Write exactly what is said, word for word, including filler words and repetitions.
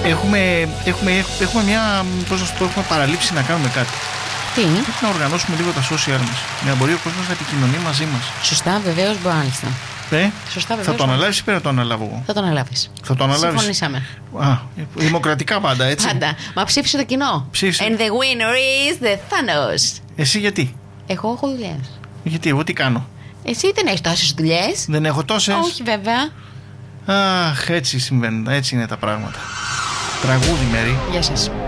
Έχουμε, έχουμε, έχουμε μια. Πώς να σου πω, έχουμε παραλείψει να κάνουμε κάτι. Τι? Πρέπει να οργανώσουμε λίγο τα social μας. Για να μπορεί ο κόσμος να επικοινωνεί μαζί μας. Σωστά, βεβαίως, μάλιστα. Ε, Σωστά, βεβαίως. θα το αναλάβεις ή πρέπει να το αναλάβω εγώ? Θα το αναλάβεις. Θα το αναλάβεις. Συμφωνήσαμε. Α, δημοκρατικά πάντα, έτσι. Πάντα. Μα ψήφισε το κοινό. Ψήφισε. And the winner is the Thanos. Εσύ γιατί? Εγώ έχω δουλειές. Γιατί εγώ τι κάνω? Εσύ δεν έχεις τόσες δουλειές. Δεν έχω τόσες. Όχι, βέβαια. Αχ, έτσι συμβαίνουν. Έτσι είναι τα πράγματα. Τραγούδι, Μέρη. Γεια σας.